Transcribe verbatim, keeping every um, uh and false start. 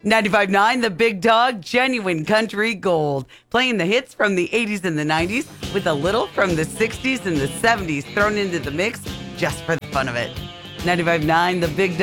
ninety-five point nine The Big Dog, genuine country gold. Playing the hits from the eighties and the nineties with a little from the sixties and the seventies thrown into the mix just for the fun of it. ninety-five point nine The Big Dog.